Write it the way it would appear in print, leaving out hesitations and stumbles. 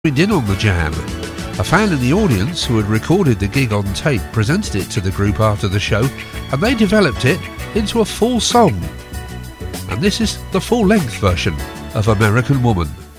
joined in on the jam. A fan in the audience who had recorded the gig on tape presented it to the group after the show, and they developed it into a full song. And this is the full-length version of American Woman.